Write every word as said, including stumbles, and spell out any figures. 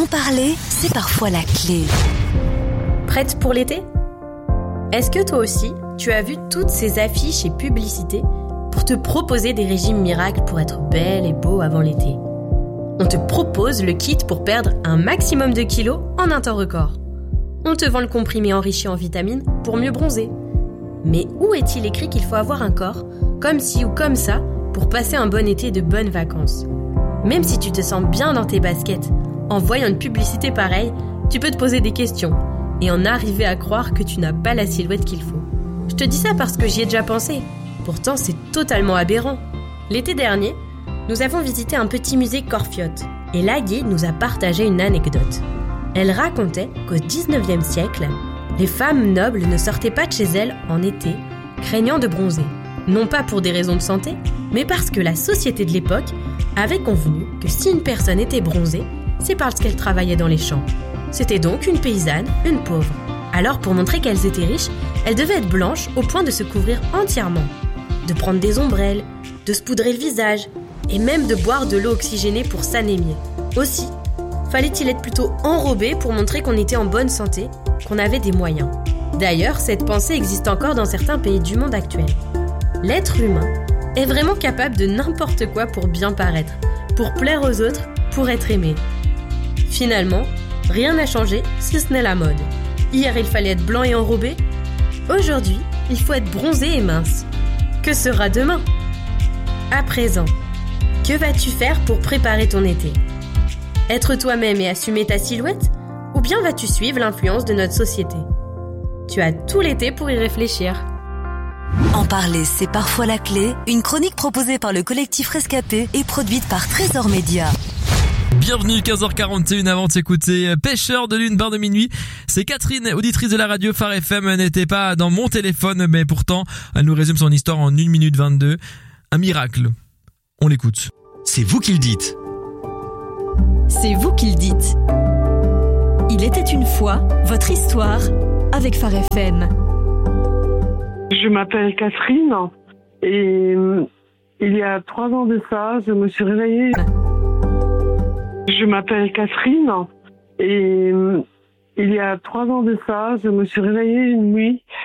En parler, c'est parfois la clé. Prête pour l'été ? Est-ce que toi aussi, tu as vu toutes ces affiches et publicités pour te proposer des régimes miracles pour être belle et beau avant l'été ? On te propose le kit pour perdre un maximum de kilos en un temps record. On te vend le comprimé enrichi en vitamines pour mieux bronzer. Mais où est-il écrit qu'il faut avoir un corps comme ci ou comme ça pour passer un bon été et de bonnes vacances ? Même si tu te sens bien dans tes baskets, en voyant une publicité pareille, tu peux te poser des questions et en arriver à croire que tu n'as pas la silhouette qu'il faut. Je te dis ça parce que j'y ai déjà pensé. Pourtant, c'est totalement aberrant. L'été dernier, nous avons visité un petit musée Corfiote et la guide nous a partagé une anecdote. Elle racontait qu'au dix-neuvième siècle, les femmes nobles ne sortaient pas de chez elles en été, craignant de bronzer. Non pas pour des raisons de santé, mais parce que la société de l'époque avait convenu que si une personne était bronzée, c'est parce qu'elle travaillait dans les champs. C'était donc une paysanne, une pauvre. Alors pour montrer qu'elles étaient riches, elles devaient être blanches au point de se couvrir entièrement, de prendre des ombrelles, de se poudrer le visage, et même de boire de l'eau oxygénée pour s'anémier. Aussi, fallait-il être plutôt enrobé pour montrer qu'on était en bonne santé, qu'on avait des moyens. D'ailleurs, cette pensée existe encore dans certains pays du monde actuel. L'être humain est vraiment capable de n'importe quoi pour bien paraître, pour plaire aux autres, pour être aimé. Finalement, rien n'a changé si ce n'est la mode. Hier, il fallait être blanc et enrobé. Aujourd'hui, il faut être bronzé et mince. Que sera demain ? À présent, que vas-tu faire pour préparer ton été ? Être toi-même et assumer ta silhouette ? Ou bien vas-tu suivre l'influence de notre société ? Tu as tout l'été pour y réfléchir. En parler, c'est parfois la clé. Une chronique proposée par le collectif Rescapé et produite par Trésor Média. Bienvenue, quinze heures quarante et une avant de s'écouter Pêcheur de lune, bar de minuit. C'est Catherine, auditrice de la radio Phare F M, n'était pas dans mon téléphone, mais pourtant, elle nous résume son histoire en une minute vingt-deux. Un miracle. On l'écoute. C'est vous qui le dites. C'est vous qui le dites. Il était une fois, votre histoire, avec Phare F M. Je m'appelle Catherine et il y a trois ans de ça, je me suis réveillée. Je m'appelle Catherine et il y a trois ans de ça, je me suis réveillée une nuit